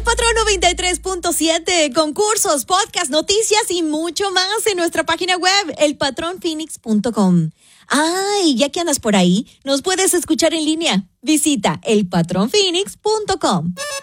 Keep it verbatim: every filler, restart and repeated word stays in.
Patrón noventa y tres punto siete, concursos, podcast, noticias y mucho más en nuestra página web, el patrón phoenix punto com. Ah, y ya que andas por ahí, nos puedes escuchar en línea. Visita el patrón phoenix punto com.